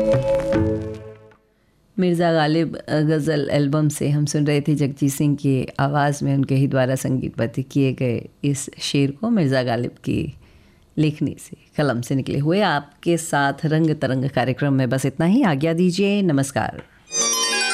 मिर्ज़ा गालिब गज़ल album से हम सुन रहे थे जगजीत सिंह की आवाज़ में उनके ही द्वारा संगीतबद्ध किए गए इस शेर को। मिर्ज़ा गालिब की लेखनी से, कलम से निकले हुए आपके साथ रंग तरंग कार्यक्रम में बस इतना ही। आज्ञा दीजिए, नमस्कार।